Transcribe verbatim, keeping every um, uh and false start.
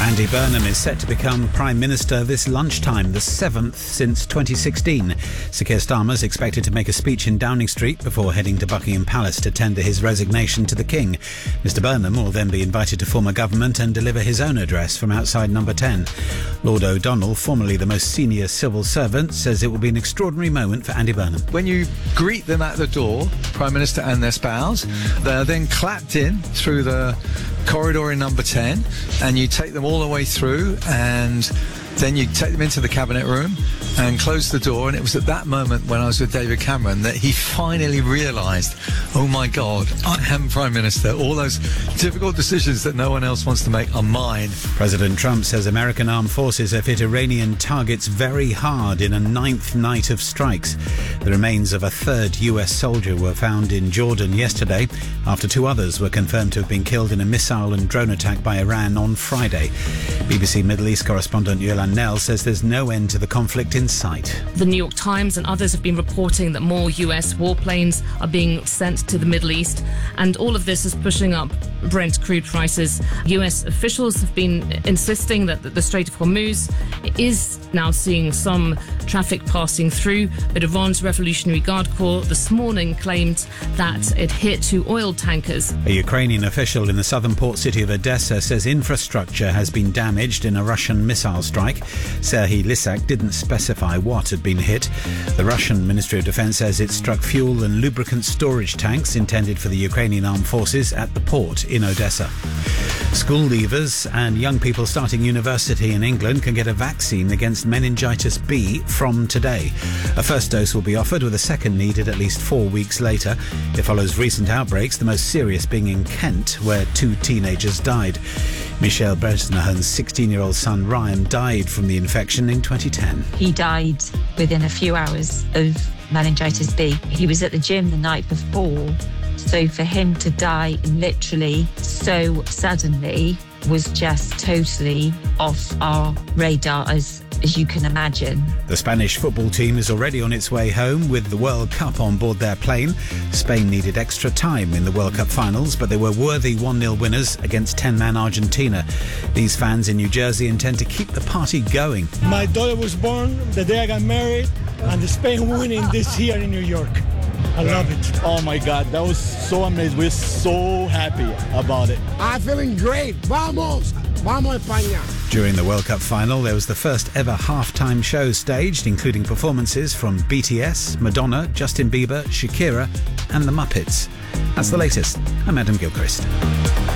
Andy Burnham is set to become Prime Minister this lunchtime, the seventh since twenty sixteen. Sir Keir Starmer is expected to make a speech in Downing Street before heading to Buckingham Palace to tender his resignation to the King. Mister Burnham will then be invited to form a government and deliver his own address from outside Number ten. Lord O'Donnell, formerly the most senior civil servant, says it will be an extraordinary moment for Andy Burnham. When you greet them at the door, Prime Minister and their spouse, they're then clapped in through the corridor in Number ten, and you take them all the way through, and then you take them into the cabinet room and close the door. And it was at that moment when I was with David Cameron that he finally realised, oh my God, I am Prime Minister. All those difficult decisions that no one else wants to make are mine. President Trump says American armed forces have hit Iranian targets very hard in a ninth night of strikes. The remains of a third U S soldier were found in Jordan yesterday after two others were confirmed to have been killed in a missile and drone attack by Iran on Friday. B B C Middle East correspondent Yolande Knell says there's no end to the conflict in sight. The New York Times and others have been reporting that more U S warplanes are being sent to the Middle East, and all of this is pushing up Brent crude prices. U S officials have been insisting that the Strait of Hormuz is now seeing some traffic passing through, but Iran's Revolutionary Guard Corps this morning claimed that it hit two oil tankers. A Ukrainian official in the southern port city of Odessa says infrastructure has been damaged in a Russian missile strike. Serhiy Lysak didn't specify what had been hit. The Russian Ministry of Defense says it struck fuel and lubricant storage tanks intended for the Ukrainian armed forces at the port in Odessa. School leavers and young people starting university in England can get a vaccine against meningitis B from today. A first dose will be offered, with a second needed at least four weeks later. It follows recent outbreaks, the most serious being in Kent, where two teenagers died. Michelle Bresnahan's sixteen-year-old son Ryan died from the infection in twenty ten. He died within a few hours of meningitis B. He was at the gym the night before, so for him to die literally so suddenly was just totally off our radar, as as you can imagine. The Spanish football team is already on its way home with the World Cup on board their plane. Spain needed extra time in the World Cup finals, but they were worthy one nil winners against ten-man Argentina. These fans in New Jersey intend to keep the party going. My daughter was born the day I got married, and Spain winning this year in New York. I love it. Oh my God, that was so amazing. We're so happy about it. I'm feeling great. Vamos! Vamos, España! During the World Cup final, there was the first ever halftime show staged, including performances from B T S, Madonna, Justin Bieber, Shakira and the Muppets. That's the latest. I'm Adam Gilchrist.